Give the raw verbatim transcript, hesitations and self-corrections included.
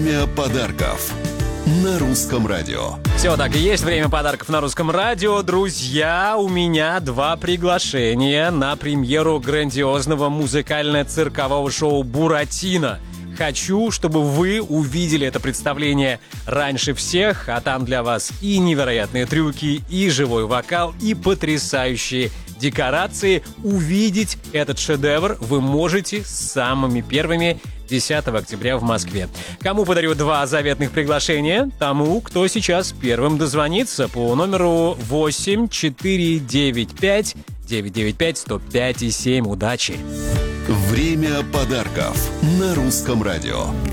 Время подарков на Русском радио. Все, так и есть, время подарков на Русском радио. Друзья, у меня два приглашения на премьеру грандиозного музыкально-циркового шоу «Буратино». Хочу, чтобы вы увидели это представление раньше всех, а там для вас и невероятные трюки, и живой вокал, и потрясающие декорации. Увидеть этот шедевр вы можете самыми первыми десятого октября в Москве. Кому подарю два заветных приглашения? Тому, кто сейчас первым дозвонится по номеру восемь четыре девять пять девять девять пять сто пять семь. Удачи! Время подарков на Русском радио.